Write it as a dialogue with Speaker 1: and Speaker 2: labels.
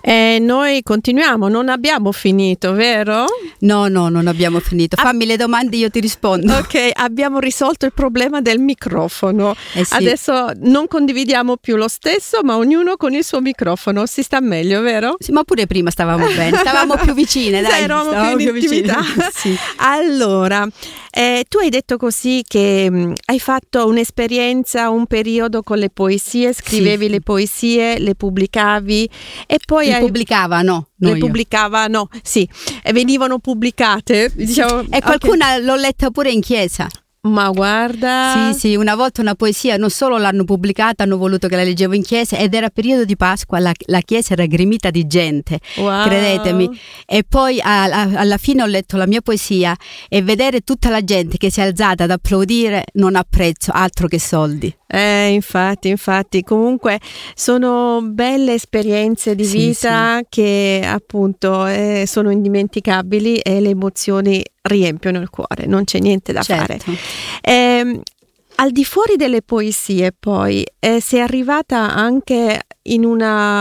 Speaker 1: Noi continuiamo, non abbiamo finito, vero?
Speaker 2: No, non abbiamo finito. Fammi le domande, io ti rispondo.
Speaker 1: Ok, abbiamo risolto il problema del microfono.
Speaker 2: Sì.
Speaker 1: Adesso non condividiamo più lo stesso, ma ognuno con il suo microfono. Si sta meglio, vero?
Speaker 2: Sì, ma pure prima stavamo bene, stavamo più vicine, dai.
Speaker 1: Eravamo più in intimità.
Speaker 2: Sì.
Speaker 1: Allora, tu hai detto così che hai fatto un'esperienza, un periodo con le poesie, scrivevi le poesie, le pubblicavi e poi
Speaker 2: pubblicavano.
Speaker 1: Le pubblicavano, sì, e venivano pubblicate, diciamo.
Speaker 2: E qualcuna l'ho letta pure in chiesa.
Speaker 1: Ma guarda.
Speaker 2: Sì, una volta una poesia non solo l'hanno pubblicata, hanno voluto che la leggevo in chiesa ed era periodo di Pasqua, la chiesa era gremita di gente, credetemi. E poi alla fine ho letto la mia poesia e vedere tutta la gente che si è alzata ad applaudire non ha prezzo, altro che soldi.
Speaker 1: Infatti, comunque sono belle esperienze di vita che appunto sono indimenticabili e le emozioni riempiono il cuore, non c'è niente da fare. Al di fuori delle poesie poi sei arrivata anche in una